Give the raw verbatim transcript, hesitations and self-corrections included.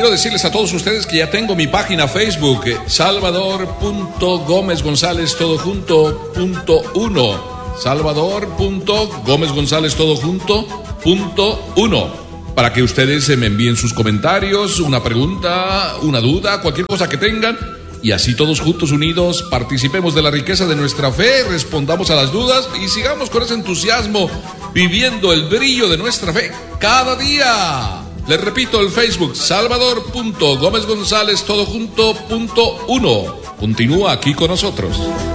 quiero decirles a todos ustedes que ya tengo mi página Facebook, salvador punto gómez gonzález todo junto punto uno. salvador punto gómez gonzález todo junto punto uno. Para que ustedes me envíen sus comentarios, una pregunta, una duda, cualquier cosa que tengan. Y así todos juntos unidos participemos de la riqueza de nuestra fe, respondamos a las dudas y sigamos con ese entusiasmo viviendo el brillo de nuestra fe cada día. Les repito el Facebook, salvador punto gómez gonzález todo junto punto uno. Continúa aquí con nosotros.